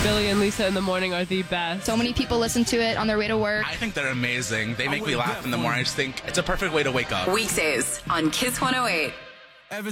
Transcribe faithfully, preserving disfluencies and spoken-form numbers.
Billy and Lisa in the morning are the best. So many people listen to it on their way to work. I think they're amazing. They make me laugh in the morning. I just think it's a perfect way to wake up. Weekdays on Kiss one oh eight.